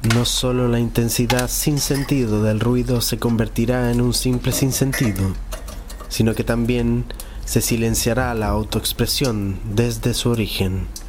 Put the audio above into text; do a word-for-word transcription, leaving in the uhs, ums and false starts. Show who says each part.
Speaker 1: No solo la intensidad sin sentido del ruido se convertirá en un simple sinsentido, sino que también se silenciará la autoexpresión desde su origen.